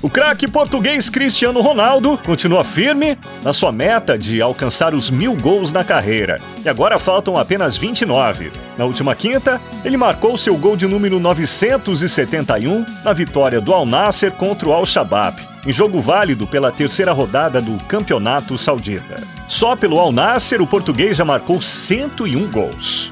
O craque português Cristiano Ronaldo continua firme na sua meta de alcançar os 1000 gols na carreira. E agora faltam apenas 29. Na última quinta, ele marcou seu gol de número 971 na vitória do Al Nassr contra o Al-Shabaab, em jogo válido pela terceira rodada do Campeonato Saudita. Só pelo Al Nassr, o português já marcou 101 gols.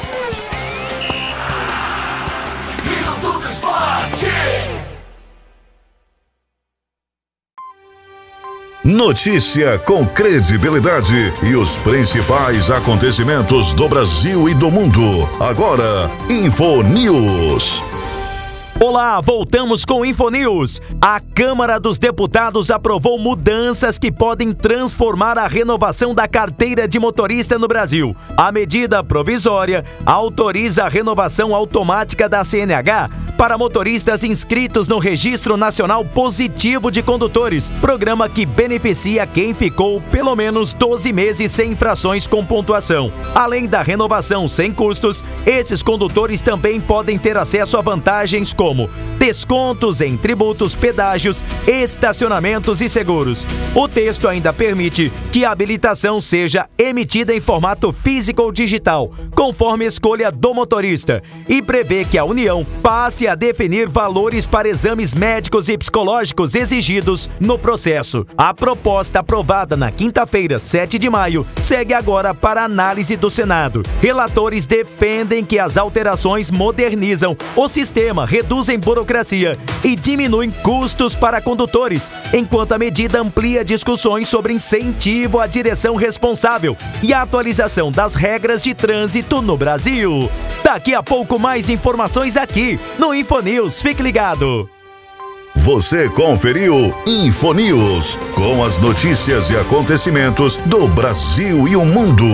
Notícia com credibilidade e os principais acontecimentos do Brasil e do mundo. Agora, InfoNews. Olá, voltamos com InfoNews. A Câmara dos Deputados aprovou mudanças que podem transformar a renovação da carteira de motorista no Brasil. A medida provisória autoriza a renovação automática da CNH para motoristas inscritos no Registro Nacional Positivo de Condutores, programa que beneficia quem ficou pelo menos 12 meses sem infrações com pontuação. Além da renovação sem custos, esses condutores também podem ter acesso a vantagens como descontos em tributos, pedágios, estacionamentos e seguros. O texto ainda permite que a habilitação seja emitida em formato físico ou digital, conforme escolha do motorista, e prevê que a União passe a definir valores para exames médicos e psicológicos exigidos no processo. A proposta aprovada na quinta-feira, 7 de maio, segue agora para análise do Senado. Relatores defendem que as alterações modernizam o sistema, reduzem burocracia e diminuem custos para condutores, enquanto a medida amplia discussões sobre incentivo à direção responsável e a atualização das regras de trânsito no Brasil. Daqui a pouco mais informações aqui no InfoNews. Fique ligado! Você conferiu InfoNews, com as notícias e acontecimentos do Brasil e o mundo.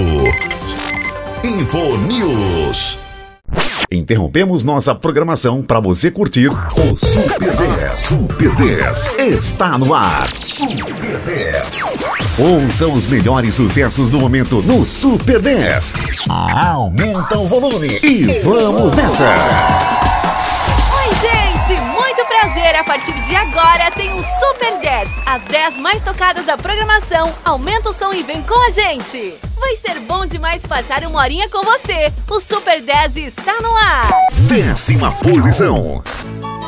InfoNews. Interrompemos nossa programação para você curtir o Super 10. Super 10 está no ar. Super 10. Ouça os melhores sucessos do momento no Super 10. Aumenta o volume e vamos nessa. Oi, gente! Muito prazer! A partir de agora tem o Super 10. As 10 mais tocadas da programação. Aumenta o som e vem com a gente! Vai ser bom demais passar uma horinha com você. O Super 10 está no ar. 10ª posição.